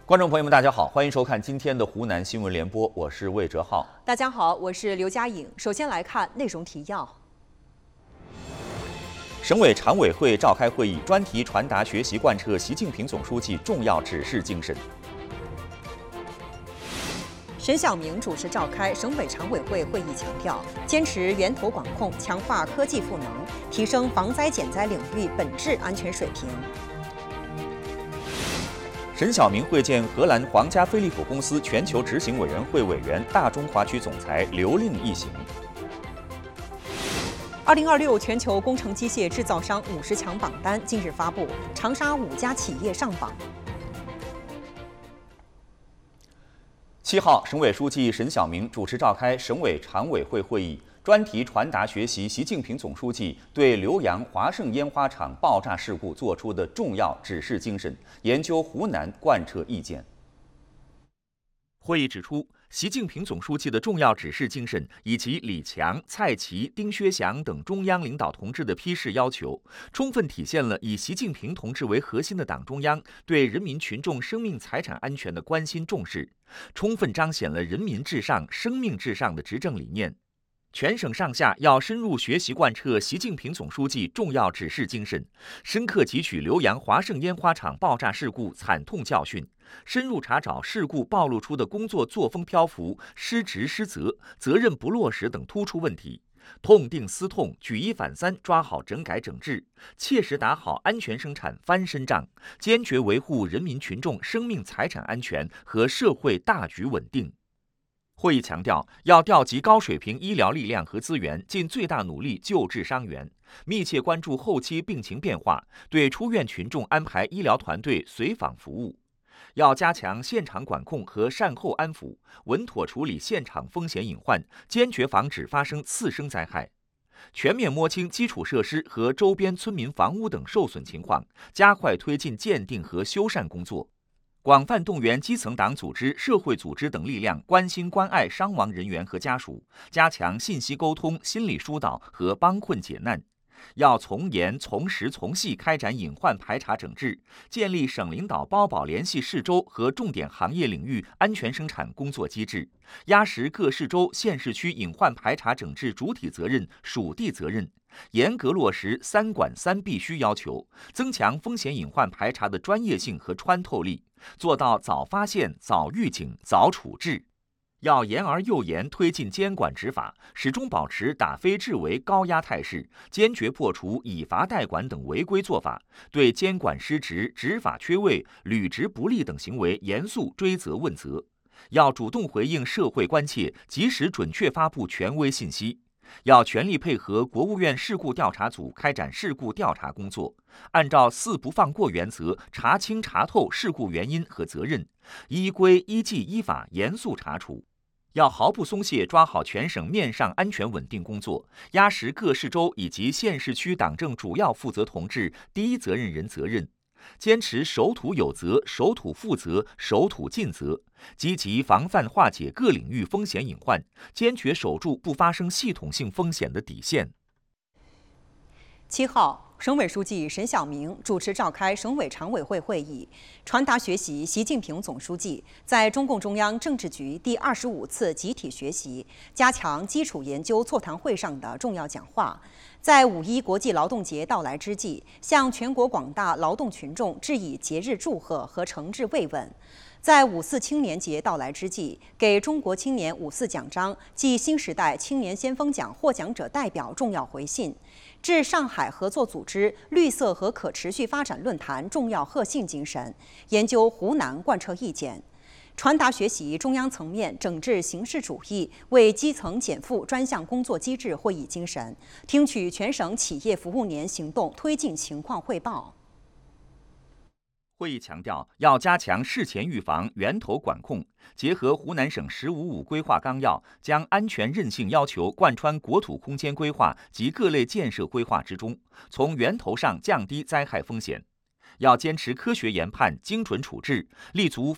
观众朋友们，大家好，欢迎收看今天的湖南新闻联播，我是魏哲浩。 大家好，我是刘佳颖。首先来看内容提要。 省委常委会召开会议，专题传达学习贯彻习近平总书记重要指示精神。 沈晓明主持召开省委常委会会议，强调坚持源头管控，强化科技赋能，提升防灾减灾领域本质安全水平。 沈晓明会见荷兰皇家飞利浦公司全球执行委员会委员、大中华区总裁刘令一行。 2026全球工程机械制造商50强榜单近日发布，长沙5家企业上榜。 7号，省委书记沈晓明主持召开省委常委会会议，专题传达学习习近平总书记对浏阳华盛烟花厂爆炸事故作出的重要指示精神，研究湖南贯彻意见。会议指出，习近平总书记的重要指示精神以及李强、蔡奇、丁薛祥等中央领导同志的批示要求，充分体现了以习近平同志为核心的党中央对人民群众生命财产安全的关心重视，充分彰显了人民至上、生命至上的执政理念。全省上下要深入学习贯彻习近平总书记重要指示精神，深刻汲取浏阳华盛烟花厂爆炸事故惨痛教训，深入查找事故暴露出的工作作风漂浮、失职失责、责任不落实等突出问题，痛定思痛，举一反三，抓好整改整治，切实打好安全生产翻身仗，坚决维护人民群众生命财产安全和社会大局稳定。会议强调，要调集高水平医疗力量和资源，尽最大努力救治伤员，密切关注后期病情变化，对出院群众安排医疗团队随访服务。要加强现场管控和善后安抚，稳妥处理现场风险隐患，坚决防止发生次生灾害。全面摸清基础设施和周边村民房屋等受损情况，加快推进鉴定和修缮工作。广泛动员基层党组织、社会组织等力量关心关爱伤亡人员和家属，加强信息沟通、心理疏导和帮困解难。要从严、从实、从细开展隐患排查整治，建立省领导包保联系市州和重点行业领域安全生产工作机制，压实各市州、县市区隐患排查整治主体责任、属地责任，严格落实3管3必须要求，增强风险隐患排查的专业性和穿透力，做到早发现、早预警、早处置。要严而又严推进监管执法，始终保持打非治为高压态势，坚决破除以罚代管等违规做法，对监管失职、执法缺位、履职不力等行为严肃追责问责。要主动回应社会关切，及时准确发布权威信息。要全力配合国务院事故调查组开展事故调查工作，按照4不放过原则查清查透事故原因和责任，依规依纪依法严肃查处。要毫不松懈抓好全省面上安全稳定工作，压实各市州以及县市区党政主要负责同志第一责任人责任，坚持守土有责、守土负责、守土尽责，积极防范化解各领域风险隐患，坚决守住不发生系统性风险的底线。 7号，省委书记沈晓明主持召开省委常委会会议，传达学习习近平总书记在中共中央政治局第25次集体学习加强基础研究座谈会上的重要讲话，在5·1国际劳动节到来之际，向全国广大劳动群众致以节日祝贺和诚挚慰问。在5·4青年节到来之际，给中国青年5·4奖章暨新时代青年先锋奖获奖者代表重要回信，致上海合作组织绿色和可持续发展论坛重要贺信精神，研究湖南贯彻意见，传达学习中央层面整治形式主义、为基层减负专项工作机制会议精神，听取全省企业服务年行动推进情况汇报。 会议强调，要加强事前预防、源头管控，结合湖南省“十五五”规划纲要，将安全韧性要求贯穿国土空间规划及各类建设规划之中，从源头上降低灾害风险。要坚持科学研判、精准处置，立足